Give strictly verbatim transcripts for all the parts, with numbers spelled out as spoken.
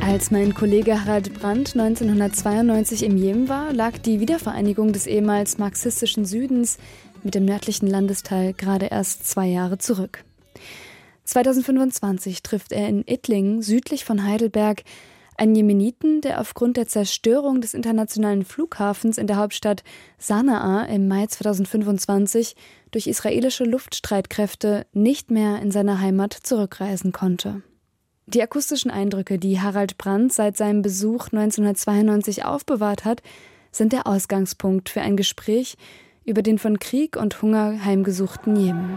Als mein Kollege Harald Brandt neunzehnhundertzweiundneunzig im Jemen war, lag die Wiedervereinigung des ehemals marxistischen Südens mit dem nördlichen Landesteil gerade erst zwei Jahre zurück. zweitausendfünfundzwanzig trifft er in Ittlingen, südlich von Heidelberg, einen Jemeniten, der aufgrund der Zerstörung des internationalen Flughafens in der Hauptstadt Sanaa im Mai zweitausendfünfundzwanzig durch israelische Luftstreitkräfte nicht mehr in seine Heimat zurückreisen konnte. Die akustischen Eindrücke, die Harald Brandt seit seinem Besuch neunzehnhundertzweiundneunzig aufbewahrt hat, sind der Ausgangspunkt für ein Gespräch über den von Krieg und Hunger heimgesuchten Jemen.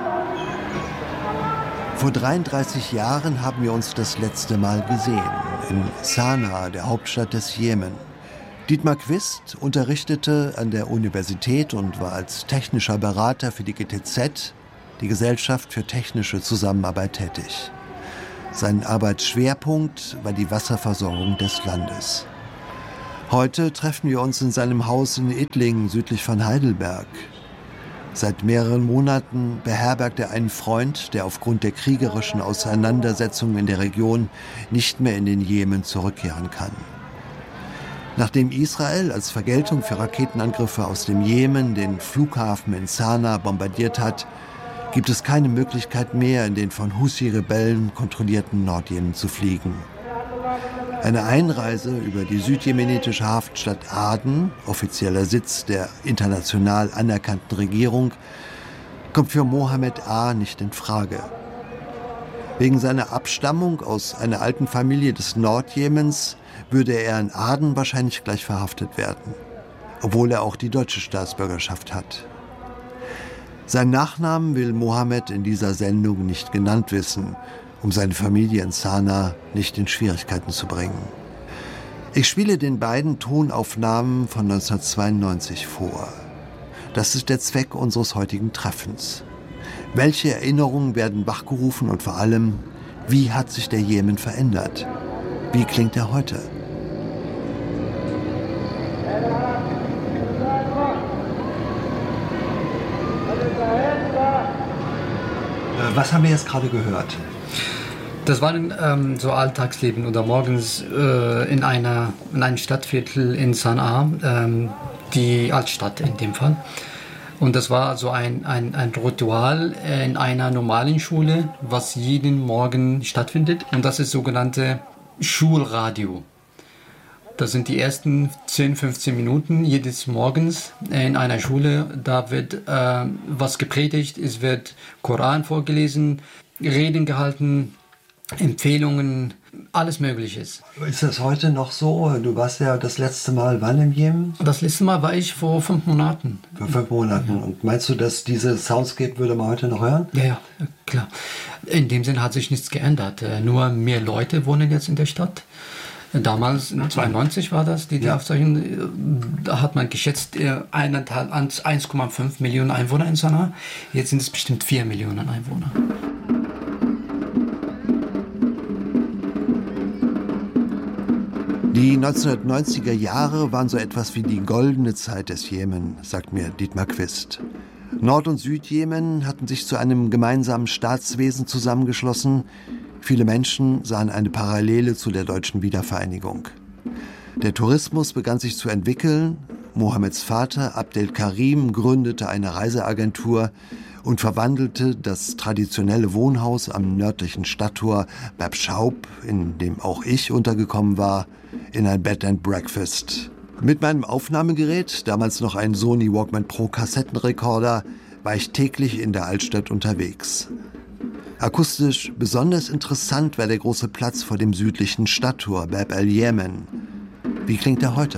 Vor dreiunddreißig Jahren haben wir uns das letzte Mal gesehen, in Sanaa, der Hauptstadt des Jemen. Dietmar Quist unterrichtete an der Universität und war als technischer Berater für die G T Z, die Gesellschaft für technische Zusammenarbeit, tätig. Sein Arbeitsschwerpunkt war die Wasserversorgung des Landes. Heute treffen wir uns in seinem Haus in Ittlingen, südlich von Heidelberg. Seit mehreren Monaten beherbergt er einen Freund, der aufgrund der kriegerischen Auseinandersetzungen in der Region nicht mehr in den Jemen zurückkehren kann. Nachdem Israel als Vergeltung für Raketenangriffe aus dem Jemen den Flughafen in Sanaa bombardiert hat, gibt es keine Möglichkeit mehr, in den von Husi-Rebellen kontrollierten Nordjemen zu fliegen. Eine Einreise über die südjemenitische Hafenstadt Aden, offizieller Sitz der international anerkannten Regierung, kommt für Mohammed A. nicht in Frage. Wegen seiner Abstammung aus einer alten Familie des Nordjemens würde er in Aden wahrscheinlich gleich verhaftet werden, obwohl er auch die deutsche Staatsbürgerschaft hat. Seinen Nachnamen will Mohammed in dieser Sendung nicht genannt wissen, um seine Familie in Sanaa nicht in Schwierigkeiten zu bringen. Ich spiele den beiden Tonaufnahmen von neunzehnhundertzweiundneunzig vor. Das ist der Zweck unseres heutigen Treffens. Welche Erinnerungen werden wachgerufen und vor allem, wie hat sich der Jemen verändert? Wie klingt er heute? Was haben wir jetzt gerade gehört? Das war ähm, so Alltagsleben oder morgens äh, in, einer, in einem Stadtviertel in Sanaa, ähm, die Altstadt in dem Fall. Und das war so ein, ein, ein Ritual in einer normalen Schule, was jeden Morgen stattfindet. Und das ist sogenannte Schulradio. Das sind die ersten zehn, fünfzehn Minuten jedes Morgens in einer Schule. Da wird äh, was gepredigt, es wird Koran vorgelesen, Reden gehalten, Empfehlungen, alles Mögliche. Ist das heute noch so? Du warst ja das letzte Mal wann im Jemen? Das letzte Mal war ich vor fünf Monaten. Vor fünf Monaten. Ja. Und meinst du, dass diese Soundscape würde man heute noch hören? Ja, ja, klar. In dem Sinn hat sich nichts geändert. Nur mehr Leute wohnen jetzt in der Stadt. Damals, zweiundneunzig war das, die, die ja. Aufzeichnung, da hat man geschätzt, eins Komma fünf Millionen Einwohner in Sanaa. Jetzt sind es bestimmt vier Millionen Einwohner. Die neunzehnhundertneunziger Jahre waren so etwas wie die goldene Zeit des Jemen, sagt mir Dietmar Quist. Nord- und Südjemen hatten sich zu einem gemeinsamen Staatswesen zusammengeschlossen. Viele Menschen sahen eine Parallele zu der deutschen Wiedervereinigung. Der Tourismus begann sich zu entwickeln. Mohammeds Vater Abdel Karim gründete eine Reiseagentur und verwandelte das traditionelle Wohnhaus am nördlichen Stadttor Bab Schaub, in dem auch ich untergekommen war, in ein Bed and Breakfast. Mit meinem Aufnahmegerät, damals noch ein Sony Walkman Pro Kassettenrekorder, war ich täglich in der Altstadt unterwegs. Akustisch besonders interessant war der große Platz vor dem südlichen Stadttor Bab el-Jemen. Wie klingt er heute?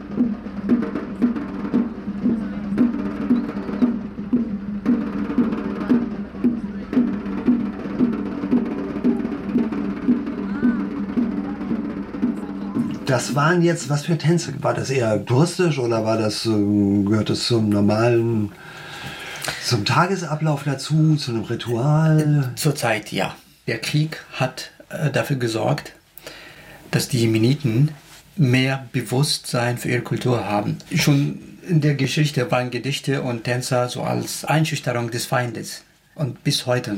Das waren jetzt, was für Tänze? War das eher touristisch oder war das, gehört das zum normalen, zum Tagesablauf dazu, zu einem Ritual? Zurzeit ja. Der Krieg hat äh, dafür gesorgt, dass die Jemeniten mehr Bewusstsein für ihre Kultur haben. Schon in der Geschichte waren Gedichte und Tänzer so als Einschüchterung des Feindes. Und bis heute noch.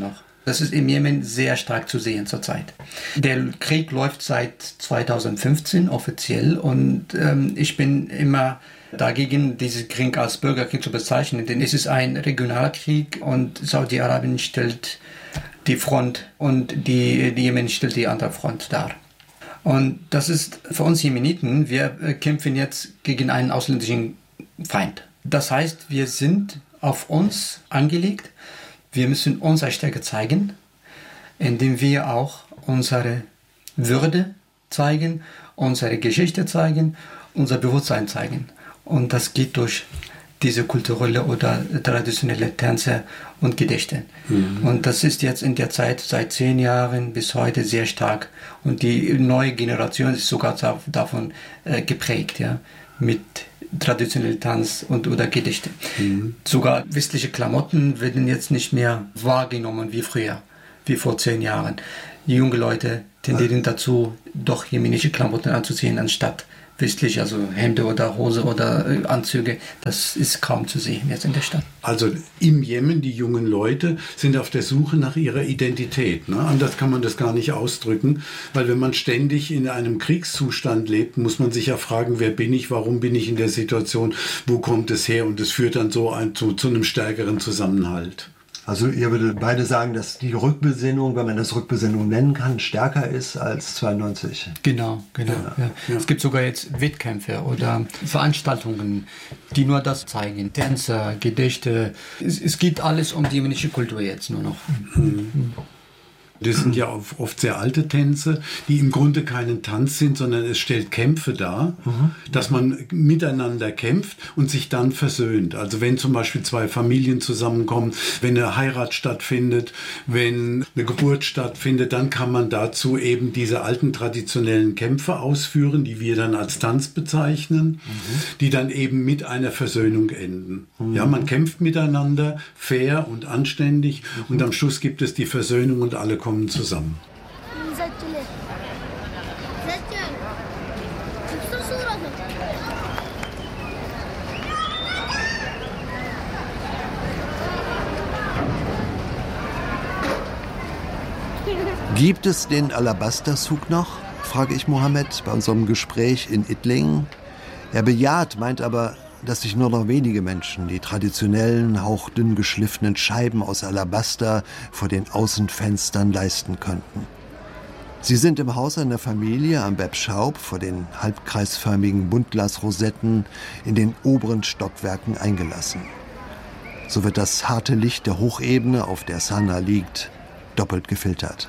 Das ist im Jemen sehr stark zu sehen zurzeit. Der Krieg läuft seit zweitausendfünfzehn offiziell und ähm, ich bin immer dagegen, diesen Krieg als Bürgerkrieg zu bezeichnen, denn es ist ein regionaler Krieg und Saudi-Arabien stellt die Front und die, die Jemen stellt die andere Front dar. Und das ist für uns Jemeniten, wir kämpfen jetzt gegen einen ausländischen Feind. Das heißt, wir sind auf uns angelegt. Wir müssen unsere Stärke zeigen, indem wir auch unsere Würde zeigen, unsere Geschichte zeigen, unser Bewusstsein zeigen. Und das geht durch diese kulturelle oder traditionelle Tänze und Gedichte. Mhm. Und das ist jetzt in der Zeit seit zehn Jahren bis heute sehr stark. Und die neue Generation ist sogar davon äh, geprägt, ja, mit traditionellen Tanz und oder Gedichte. Mhm. Sogar westliche Klamotten werden jetzt nicht mehr wahrgenommen wie früher, wie vor zehn Jahren. Die jungen Leute tendieren dazu, doch jemenische Klamotten anzuziehen, anstatt westlich, also Hemde oder Hose oder äh, Anzüge. Das ist kaum zu sehen jetzt in der Stadt. Also im Jemen, die jungen Leute sind auf der Suche nach ihrer Identität. Ne? Anders kann man das gar nicht ausdrücken, weil wenn man ständig in einem Kriegszustand lebt, muss man sich ja fragen, wer bin ich, warum bin ich in der Situation, wo kommt es her? Und es führt dann so ein, zu, zu einem stärkeren Zusammenhalt. Also ihr würdet beide sagen, dass die Rückbesinnung, wenn man das Rückbesinnung nennen kann, stärker ist als zweiundneunzig. Genau, genau. Ja. Ja. Ja. Es gibt sogar jetzt Wettkämpfe oder Veranstaltungen, die nur das zeigen. Tänze, Gedichte. Es, es geht alles um die jemenische Kultur jetzt nur noch. Mhm. Das sind ja oft sehr alte Tänze, die im Grunde keinen Tanz sind, sondern es stellt Kämpfe dar, mhm. dass man miteinander kämpft und sich dann versöhnt. Also wenn zum Beispiel zwei Familien zusammenkommen, wenn eine Heirat stattfindet, wenn eine Geburt stattfindet, dann kann man dazu eben diese alten traditionellen Kämpfe ausführen, die wir dann als Tanz bezeichnen, mhm. die dann eben mit einer Versöhnung enden. Mhm. Ja, man kämpft miteinander, fair und anständig, mhm. und am Schluss gibt es die Versöhnung und alle kommen zusammen. Gibt es den Alabaster-Souk noch? Frage ich Mohammed bei unserem Gespräch in Idlingen. Er bejaht, meint aber, dass sich nur noch wenige Menschen die traditionellen, hauchdünn geschliffenen Scheiben aus Alabaster vor den Außenfenstern leisten könnten. Sie sind im Haus einer Familie am Bab Schaub vor den halbkreisförmigen Buntglasrosetten in den oberen Stockwerken eingelassen. So wird das harte Licht der Hochebene, auf der Sana liegt, doppelt gefiltert.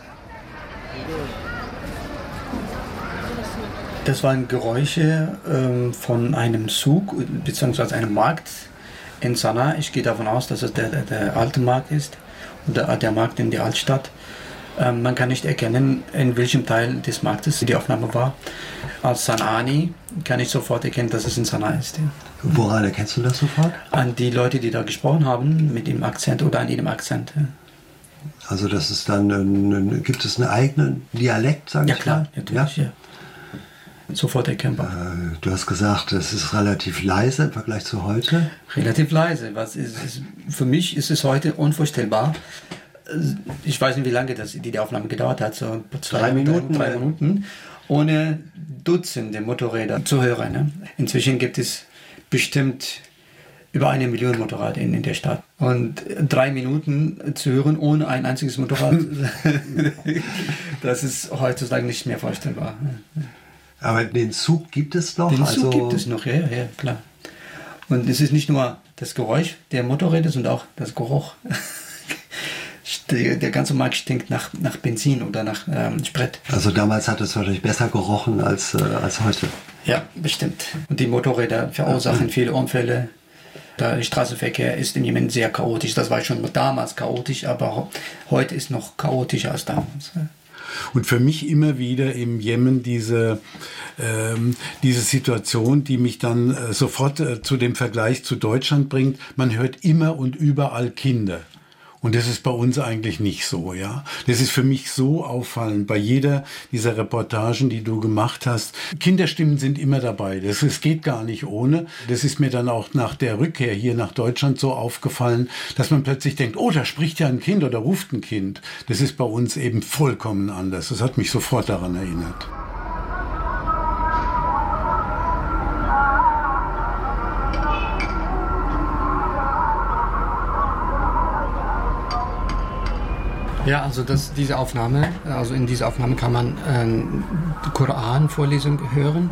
Das waren Geräusche ähm, von einem Souk bzw. einem Markt in Sanaa. Ich gehe davon aus, dass es der, der, der alte Markt ist oder der Markt in der Altstadt. Ähm, man kann nicht erkennen, in welchem Teil des Marktes die Aufnahme war. Als Sanaani kann ich sofort erkennen, dass es in Sanaa ist. Ja. Woran erkennst du das sofort? An die Leute, die da gesprochen haben, mit dem Akzent oder an jedem Akzent. Ja. Also das ist dann, ein, gibt es einen eigenen Dialekt, sag ja, ich klar, mal? Natürlich, ja. ja. Sofort erkennbar. Äh, du hast gesagt, es ist relativ leise im Vergleich zu heute. Relativ leise. Was ist, ist, für mich ist es heute unvorstellbar. Ich weiß nicht, wie lange das, die, die Aufnahme gedauert hat. So zwei drei Minuten. Drei, drei Minuten. Ohne Dutzende Motorräder zu hören. Ne? Inzwischen gibt es bestimmt über eine Million Motorräder in, in der Stadt. Und drei Minuten zu hören ohne ein einziges Motorrad, das ist heutzutage nicht mehr vorstellbar. Aber den Souk gibt es noch? Den also Souk gibt es noch, ja, ja, klar. Und es ist nicht nur das Geräusch der Motorräder, sondern auch das Geruch. Der, der ganze Markt stinkt nach, nach Benzin oder nach ähm, Sprit. Also damals hat es wahrscheinlich besser gerochen als, äh, als heute. Ja, bestimmt. Und die Motorräder verursachen viele Unfälle. Der Straßenverkehr ist im Jemen sehr chaotisch. Das war schon damals chaotisch, aber heute ist noch chaotischer als damals. Und für mich immer wieder im Jemen diese, ähm, diese Situation, die mich dann äh, sofort äh, zu dem Vergleich zu Deutschland bringt. Man hört immer und überall Kinder. Und das ist bei uns eigentlich nicht so, ja. Das ist für mich so auffallend bei jeder dieser Reportagen, die du gemacht hast. Kinderstimmen sind immer dabei. Das, das geht gar nicht ohne. Das ist mir dann auch nach der Rückkehr hier nach Deutschland so aufgefallen, dass man plötzlich denkt, oh, da spricht ja ein Kind oder ruft ein Kind. Das ist bei uns eben vollkommen anders. Das hat mich sofort daran erinnert. Ja, also das, diese Aufnahme, also in dieser Aufnahme kann man äh, Koran-Vorlesung hören.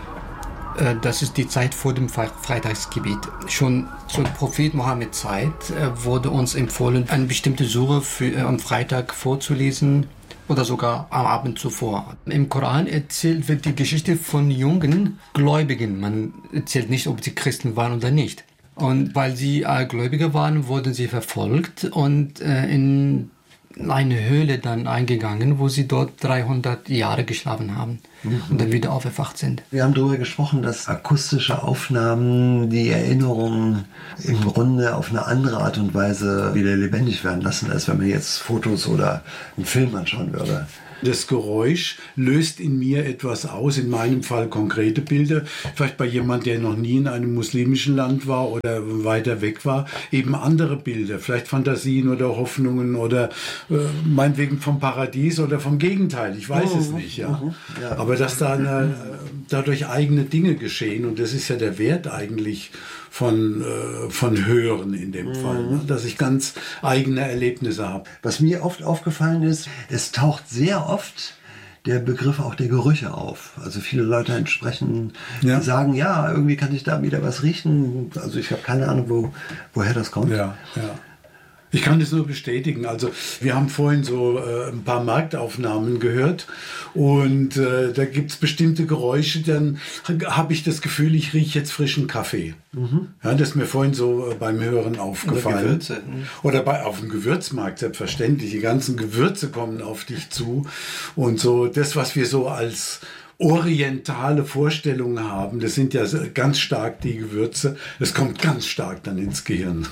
Äh, das ist die Zeit vor dem Fre- Freitagsgebet. Schon zur Prophet Mohammed Zeit äh, wurde uns empfohlen, eine bestimmte Sure für, äh, am Freitag vorzulesen oder sogar am Abend zuvor. Im Koran erzählt wird die Geschichte von jungen Gläubigen. Man erzählt nicht, ob sie Christen waren oder nicht. Und weil sie äh, Gläubiger waren, wurden sie verfolgt und äh, in eine Höhle dann eingegangen, wo sie dort dreihundert Jahre geschlafen haben mhm. und dann wieder auferwacht sind. Wir haben darüber gesprochen, dass akustische Aufnahmen die Erinnerungen im Grunde auf eine andere Art und Weise wieder lebendig werden lassen, als wenn man jetzt Fotos oder einen Film anschauen würde. Das Geräusch löst in mir etwas aus, in meinem Fall konkrete Bilder. Vielleicht bei jemand, der noch nie in einem muslimischen Land war oder weiter weg war, eben andere Bilder. Vielleicht Fantasien oder Hoffnungen oder äh, meinetwegen vom Paradies oder vom Gegenteil. Ich weiß mhm. es nicht. Ja. Mhm. Ja. Aber dass da eine, dadurch eigene Dinge geschehen, und das ist ja der Wert eigentlich von, äh, von Hören in dem mhm. Fall, ne? Dass ich ganz eigene Erlebnisse habe. Was mir oft aufgefallen ist, es taucht sehr oft der Begriff auch der Gerüche auf. Also viele Leute entsprechend ja. sagen, ja, irgendwie kann ich da wieder was riechen. Also ich habe keine Ahnung, wo, woher das kommt. Ja, ja. Ich kann das nur bestätigen. Also wir haben vorhin so äh, ein paar Marktaufnahmen gehört und äh, da gibt es bestimmte Geräusche, dann habe ich das Gefühl, ich rieche jetzt frischen Kaffee. Mhm. Ja, das ist mir vorhin so äh, beim Hören aufgefallen. Oder Gewürze. Mhm. Oder bei, auf dem Gewürzmarkt, selbstverständlich. Die ganzen Gewürze kommen auf dich zu und so das, was wir so als orientale Vorstellungen haben, das sind ja ganz stark die Gewürze, das kommt ganz stark dann ins Gehirn.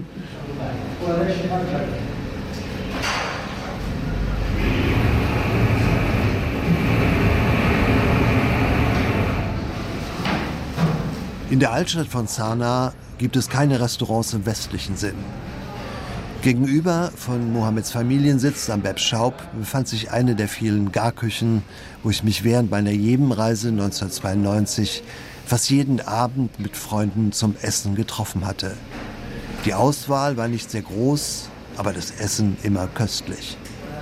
In der Altstadt von Sanaa gibt es keine Restaurants im westlichen Sinn. Gegenüber von Mohammeds Familiensitz am Bab Schaub befand sich eine der vielen Garküchen, wo ich mich während meiner Jemenreise neunzehnhundertzweiundneunzig fast jeden Abend mit Freunden zum Essen getroffen hatte. Die Auswahl war nicht sehr groß, aber das Essen immer köstlich.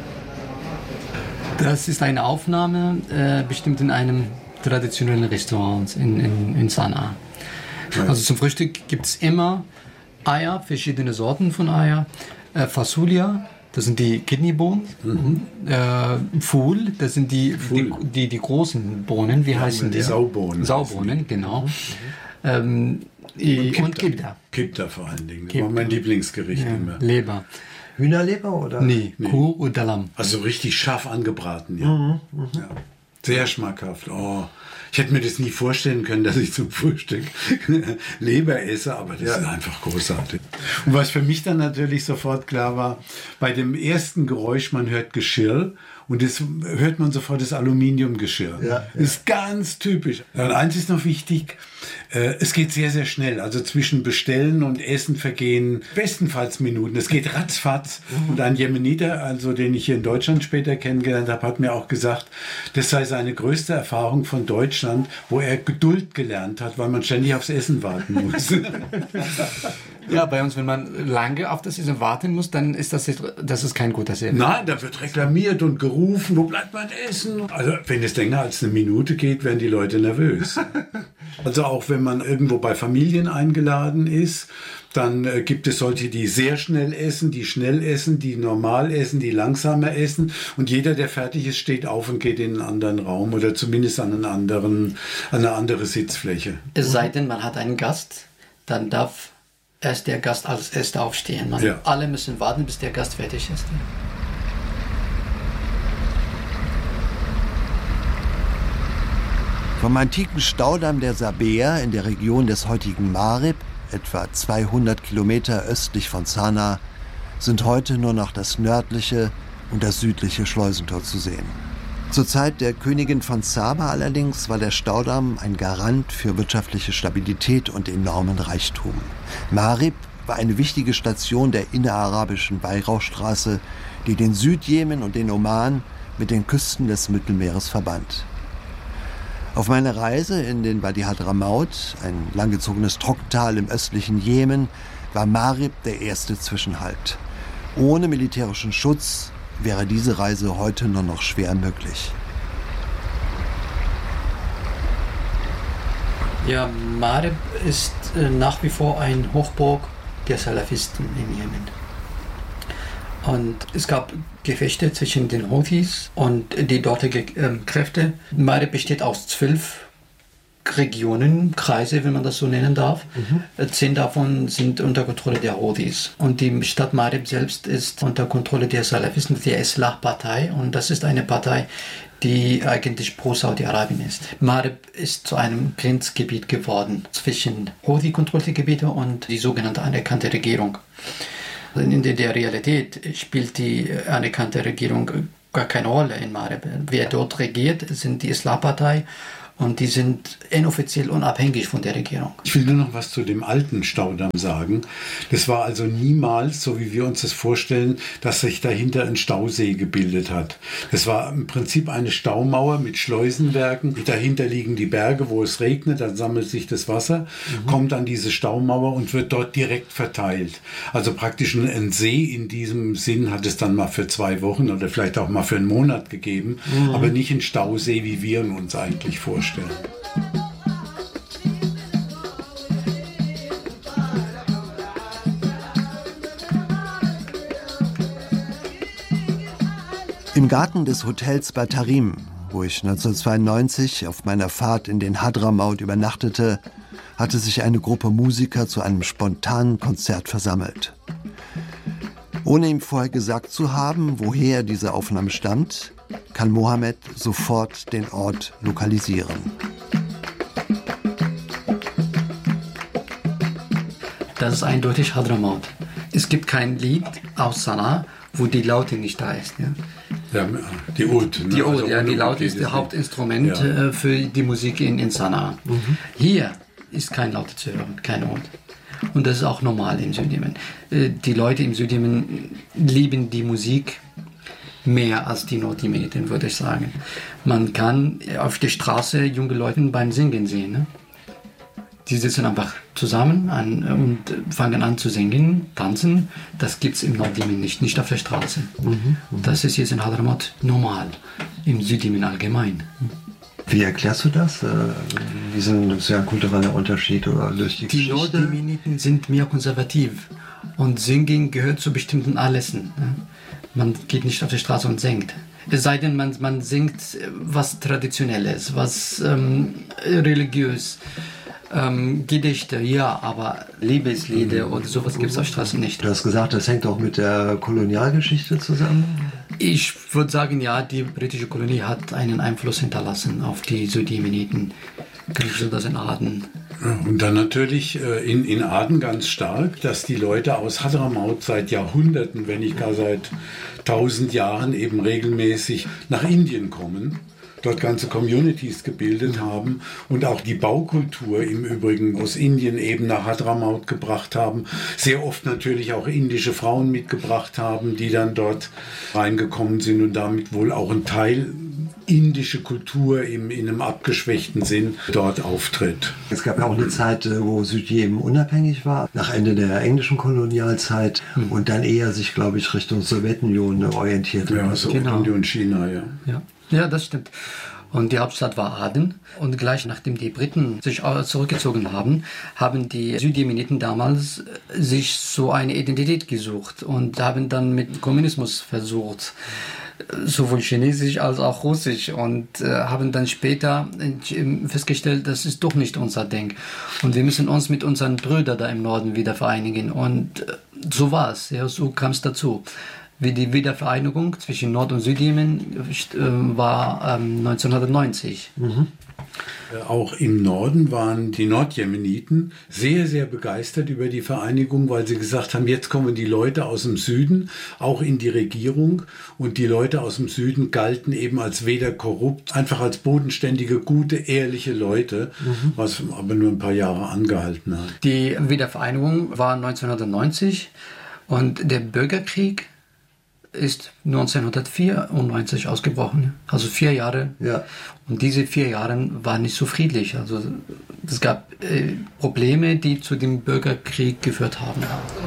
Das ist eine Aufnahme, äh, bestimmt in einem traditionellen Restaurant in, in, in Sanaa. Also zum Frühstück gibt es immer Eier, verschiedene Sorten von Eier, äh, Fasulia, das sind die Kidneybohnen, mhm. äh, Fool, das sind die, die, die, die großen Bohnen, wie ja, heißen die? Saubohnen. Saubohnen, genau. Mhm. Ähm, und Kibda. Und Kibda. Kibda vor allen Dingen, das Kibda. War mein Lieblingsgericht ja, immer. Leber. Hühnerleber oder? Nee, nee, Kuh oder Lamm. Also richtig scharf angebraten, ja. Mhm, mh. ja. Sehr schmackhaft. Oh. Ich hätte mir das nie vorstellen können, dass ich zum Frühstück Leber esse, aber das ja. ist einfach großartig. Und was für mich dann natürlich sofort klar war, bei dem ersten Geräusch, man hört Geschirr und das hört man sofort das Aluminiumgeschirr. Ja, ja. Das ist ganz typisch. Und eins ist noch wichtig, äh, es geht sehr, sehr schnell. Also zwischen Bestellen und Essen vergehen bestenfalls Minuten. Es geht ratzfatz. Mhm. Und ein Jemeniter, also den ich hier in Deutschland später kennengelernt habe, hat mir auch gesagt, das sei seine größte Erfahrung von Deutschland, wo er Geduld gelernt hat, weil man ständig aufs Essen warten muss. Ja, bei uns, wenn man lange auf das Essen warten muss, dann ist das, das ist kein guter Service. Nein, da wird reklamiert und gerufen, wo bleibt mein Essen? Also wenn es länger als eine Minute geht, werden die Leute nervös. Also auch wenn man irgendwo bei Familien eingeladen ist, dann äh, gibt es solche, die sehr schnell essen, die schnell essen, die normal essen, die langsamer essen. Und jeder, der fertig ist, steht auf und geht in einen anderen Raum oder zumindest an, einen anderen, an eine andere Sitzfläche. Es sei denn, man hat einen Gast, dann darf erst der Gast als Erster aufstehen. Man, ja. Alle müssen warten, bis der Gast fertig ist. Vom antiken Staudamm der Sabea in der Region des heutigen Marib, etwa zweihundert Kilometer östlich von Sanaa, sind heute nur noch das nördliche und das südliche Schleusentor zu sehen. Zur Zeit der Königin von Saba allerdings war der Staudamm ein Garant für wirtschaftliche Stabilität und enormen Reichtum. Marib war eine wichtige Station der innerarabischen Weihrauchstraße, die den Südjemen und den Oman mit den Küsten des Mittelmeeres verband. Auf meiner Reise in den Wadi Hadramaut, ein langgezogenes Trockental im östlichen Jemen, war Marib der erste Zwischenhalt. Ohne militärischen Schutz wäre diese Reise heute nur noch schwer möglich. Ja, Marib ist äh, nach wie vor ein Hochburg der Salafisten im Jemen. Und es gab Gefechte zwischen den Houthis und die dortigen äh, Kräfte. Marib besteht aus zwölf Regionen, Kreise, wenn man das so nennen darf. Mhm. Zehn davon sind unter Kontrolle der Houthis. Und die Stadt Marib selbst ist unter Kontrolle der Salafisten, der Islah-Partei. Und das ist eine Partei, die eigentlich pro Saudi-Arabien ist. Marib ist zu einem Grenzgebiet geworden zwischen Houthi-kontrollierte Gebiete und die sogenannte anerkannte Regierung. In der Realität spielt die anerkannte Regierung gar keine Rolle in Marib. Wer dort regiert, sind die Islah-Partei. Und die sind inoffiziell unabhängig von der Regierung. Ich will nur noch was zu dem alten Staudamm sagen. Das war also niemals, so wie wir uns das vorstellen, dass sich dahinter ein Stausee gebildet hat. Das war im Prinzip eine Staumauer mit Schleusenwerken. Dahinter liegen die Berge, wo es regnet, dann sammelt sich das Wasser, mhm. kommt an diese Staumauer und wird dort direkt verteilt. Also praktisch ein See in diesem Sinn hat es dann mal für zwei Wochen oder vielleicht auch mal für einen Monat gegeben, mhm. aber nicht ein Stausee, wie wir ihn uns eigentlich vorstellen. Im Garten des Hotels Batarim, wo ich neunzehnhundertzweiundneunzig auf meiner Fahrt in den Hadramaut übernachtete, hatte sich eine Gruppe Musiker zu einem spontanen Konzert versammelt. Ohne ihm vorher gesagt zu haben, woher diese Aufnahme stammt, kann Mohammed sofort den Ort lokalisieren. Das ist eindeutig Hadramaut. Es gibt kein Lied aus Sanaa, wo die Laute nicht da ist. Ja. Ja, die Ud. Ne? Die Ud, also ja, die Laute ist das Hauptinstrument ja. für die Musik in, in Sanaa. Mhm. Hier ist kein Laute zu hören, kein Ud. Und das ist auch normal im Südjemen. Die Leute im Südjemen lieben die Musik mehr als die Nordjemeniten, würde ich sagen. Man kann auf der Straße junge Leute beim Singen sehen. Ne? Die sitzen einfach zusammen an, und fangen an zu singen, tanzen. Das gibt es im Nordjemen nicht, nicht auf der Straße. Mhm, das ist jetzt in Hadramaut normal, im Südjemen allgemein. Wie erklärst du das? Diesen sehr kultureller Unterschied oder durch die, die Geschichte? Die Nordjemeniten sind mehr konservativ und Singen gehört zu bestimmten Anlässen. Man geht nicht auf die Straße und singt. Es sei denn, man, man singt was Traditionelles, was ähm, religiös. Ähm, Gedichte, ja, aber Liebeslieder oder sowas gibt es auf Straßen nicht. Du hast gesagt, das hängt auch mit der Kolonialgeschichte zusammen? Ich würde sagen, ja, die britische Kolonie hat einen Einfluss hinterlassen auf die Südjemeniten. Griechen das in Aden. Und dann natürlich äh, in, in Aden ganz stark, dass die Leute aus Hadramaut seit Jahrhunderten, wenn nicht gar seit tausend Jahren eben regelmäßig nach Indien kommen. Dort ganze Communities gebildet haben und auch die Baukultur im Übrigen aus Indien eben nach Hadramaut gebracht haben. Sehr oft natürlich auch indische Frauen mitgebracht haben, die dann dort reingekommen sind und damit wohl auch ein Teil indische Kultur im, in einem abgeschwächten Sinn dort auftritt. Es gab ja auch eine Zeit, wo Südjemen unabhängig war, nach Ende der englischen Kolonialzeit mhm. und dann eher sich, glaube ich, Richtung Sowjetunion orientierte. Ja, so genau. Und China, ja. ja. Ja, das stimmt. Und die Hauptstadt war Aden. Und gleich nachdem die Briten sich zurückgezogen haben, haben die Südjemeniten damals sich so eine Identität gesucht und haben dann mit Kommunismus versucht, sowohl Chinesisch als auch Russisch, und äh, haben dann später festgestellt, das ist doch nicht unser Ding. Und wir müssen uns mit unseren Brüdern da im Norden wieder vereinigen. Und äh, so war es, ja, so kam es dazu. Wie die Wiedervereinigung zwischen Nord- und Südjemen äh, war ähm, neunzehnhundertneunzig. Mhm. Auch im Norden waren die Nordjemeniten sehr, sehr begeistert über die Vereinigung, weil sie gesagt haben, jetzt kommen die Leute aus dem Süden auch in die Regierung. Und die Leute aus dem Süden galten eben als weder korrupt, einfach als bodenständige, gute, ehrliche Leute, mhm. was aber nur ein paar Jahre angehalten hat. Die Wiedervereinigung war neunzehnhundertneunzig und der Bürgerkrieg ist neunzehnhundertvierundneunzig ausgebrochen, also vier Jahre. Ja. Und diese vier Jahre waren nicht so friedlich. Also es gab äh, Probleme, die zu dem Bürgerkrieg geführt haben.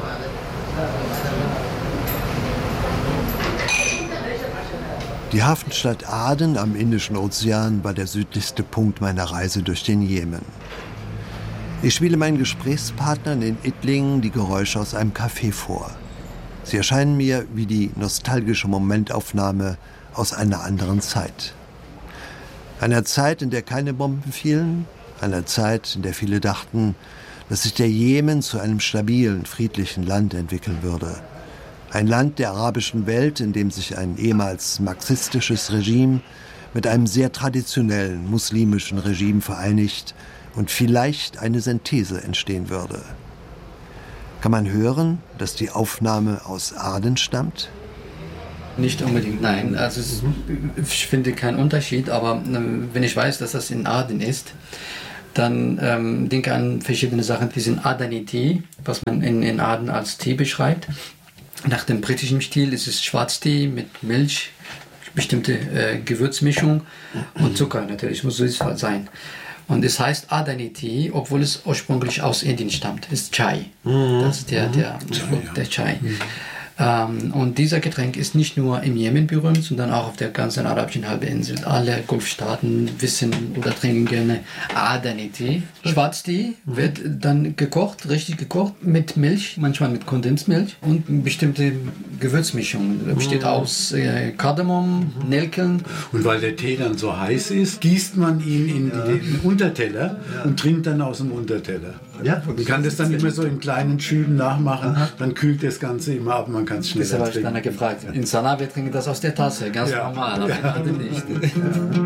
Die Hafenstadt Aden am Indischen Ozean war der südlichste Punkt meiner Reise durch den Jemen. Ich spiele meinen Gesprächspartnern in Idlingen die Geräusche aus einem Café vor. Sie erscheinen mir wie die nostalgische Momentaufnahme aus einer anderen Zeit. Einer Zeit, in der keine Bomben fielen, einer Zeit, in der viele dachten, dass sich der Jemen zu einem stabilen, friedlichen Land entwickeln würde. Ein Land der arabischen Welt, in dem sich ein ehemals marxistisches Regime mit einem sehr traditionellen muslimischen Regime vereinigt und vielleicht eine Synthese entstehen würde. Kann man hören, dass die Aufnahme aus Aden stammt? Nicht unbedingt, nein. Also es ist, ich finde keinen Unterschied, aber äh, wenn ich weiß, dass das in Aden ist, dann ähm, denke an verschiedene Sachen. Die sind Adanitee, was man in, in Aden als Tee beschreibt. Nach dem britischen Stil ist es Schwarztee mit Milch, bestimmte äh, Gewürzmischung und Zucker natürlich, muss süß sein. Und es heißt Adanitee, obwohl es ursprünglich aus Indien stammt, ist Chai. Mhm. Das ist der, der, der, der Chai. Mhm. Ähm, und dieser Getränk ist nicht nur im Jemen berühmt, sondern auch auf der ganzen arabischen Halbinsel. Alle Golfstaaten wissen oder trinken gerne Adanitee. Schwarztee mhm. wird dann gekocht, richtig gekocht, mit Milch, manchmal mit Kondensmilch und bestimmte Gewürzmischung. Das besteht mhm. aus äh, Kardamom, mhm. Nelken. Und weil der Tee dann so heiß ist, gießt man ihn in ja. den Unterteller ja. und trinkt dann aus dem Unterteller. Ja, man kann das dann immer so in kleinen Schüben nachmachen, aha. dann kühlt das Ganze immer ab, man kann es schneller trinken. Das habe ich dann gefragt. In Sanaa, wir trinken das aus der Tasse, ganz ja. normal, aber ja. in Aden nicht. Ja.